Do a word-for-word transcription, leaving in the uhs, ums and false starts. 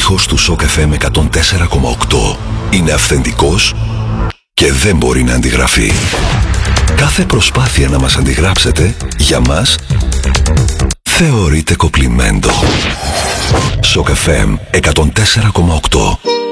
ήχος του Σοκ εφ εμ εκατόν τέσσερα κόμμα οκτώ είναι αυθεντικός και δεν μπορεί να αντιγραφεί. Κάθε προσπάθεια να μας αντιγράψετε, για μας, θεωρείται κοπλιμέντο. Σοκ εφ εμ εκατόν τέσσερα κόμμα οκτώ.